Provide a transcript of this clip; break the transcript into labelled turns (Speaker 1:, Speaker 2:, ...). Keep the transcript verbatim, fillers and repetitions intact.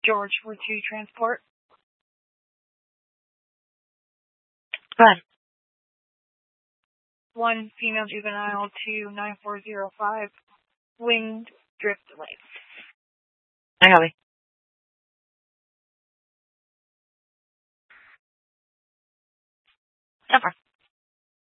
Speaker 1: George for two transport.
Speaker 2: Go ahead.
Speaker 1: One female juvenile to nine four zero five. Winged drift delay.
Speaker 2: I copy. So far.